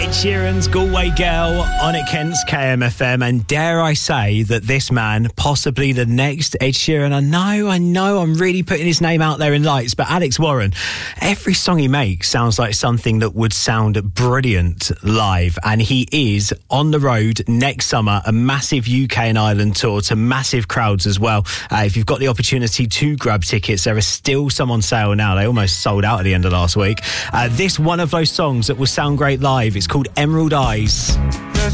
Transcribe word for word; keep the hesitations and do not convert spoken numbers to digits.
Ed Sheeran's Galway Girl on at Kent's K M F M, and dare I say that this man, possibly the next Ed Sheeran, I know, I know I'm really putting his name out there in lights, but Alex Warren, every song he makes sounds like something that would sound brilliant live, and he is on the road next summer, a massive U K and Ireland tour to massive crowds as well. Uh, if you've got the opportunity to grab tickets, there are still some on sale now. They almost sold out at the end of last week. Uh, this one of those songs that will sound great live. It's called Emerald Eyes.